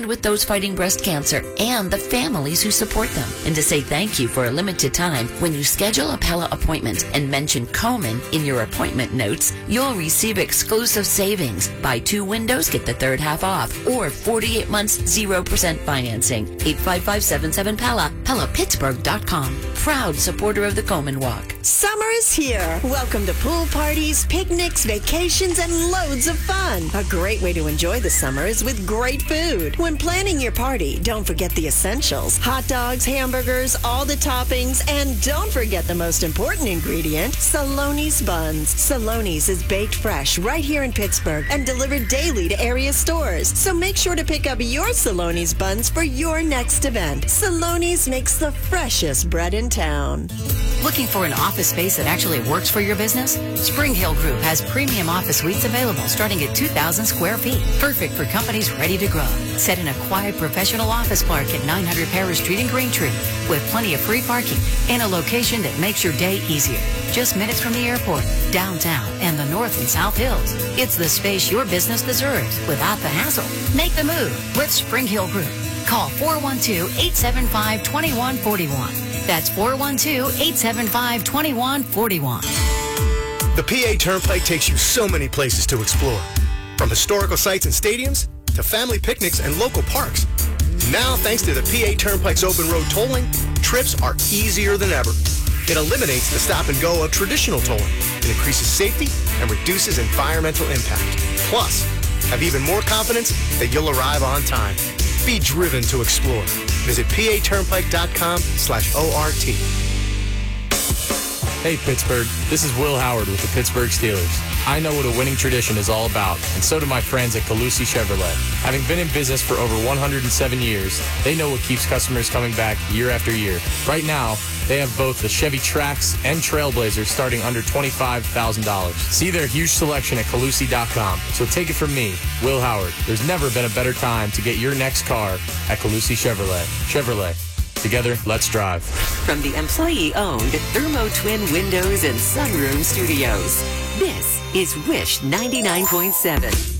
stand with those fighting breast cancer and the families who support them. And to say thank you for a limited time, when you schedule a Pella appointment and mention Komen in your appointment notes, you'll receive exclusive savings. Buy 2 windows, get the third half off, or 48 months 0% financing. 855-77-PELLA, PellaPittsburgh.com. Proud supporter of the Komen Walk. Summer is here. Welcome to pool parties, picnics, vacations, and loads of fun. A great way to enjoy the summer is with great food. When planning your party, don't forget the essentials. Hot dogs, hamburgers, all the toppings, and don't forget the most important ingredient, Saloni's buns. Saloni's is baked fresh right here in Pittsburgh and delivered daily to area stores. So make sure to pick up your Saloni's buns for your next event. Saloni's makes the freshest bread in town. Looking for an office space that actually works for your business? Spring Hill Group has premium office suites available starting at 2,000 square feet. Perfect for companies ready to grow. Set in a quiet professional office park at 900 Paris Street in Greentree with plenty of free parking in a location that makes your day easier. Just minutes from the airport, downtown, and the North and South Hills. It's the space your business deserves without the hassle. Make the move with Spring Hill Group. Call 412-875-2141. That's 412-875-2141. The PA Turnpike takes you so many places to explore. From historical sites and stadiums to family picnics and local parks. Now, thanks to the PA Turnpike's open road tolling, trips are easier than ever. It eliminates the stop and go of traditional tolling. It increases safety and reduces environmental impact. Plus, have even more confidence that you'll arrive on time. Be driven to explore. Visit paturnpike.com/ORT. Hey Pittsburgh, this is Will Howard with the Pittsburgh Steelers. I know what a winning tradition is all about, and so do my friends at Calusi Chevrolet. Having been in business for over 107 years, they know what keeps customers coming back year after year. Right now, they have both the Chevy Trax and Trailblazers starting under $25,000. See their huge selection at Calusi.com. So take it from me, Will Howard. There's never been a better time to get your next car at Calusi Chevrolet. Chevrolet. Together, let's drive. From the employee-owned Thermo Twin Windows and Sunroom Studios, this is Wish 99.7.